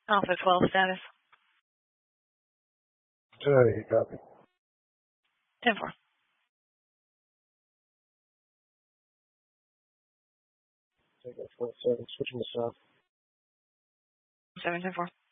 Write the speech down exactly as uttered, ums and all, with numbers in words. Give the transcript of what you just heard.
Alpha twelve status. Today, you copy. ten four. Take it four seven, switching to south. seven ten four.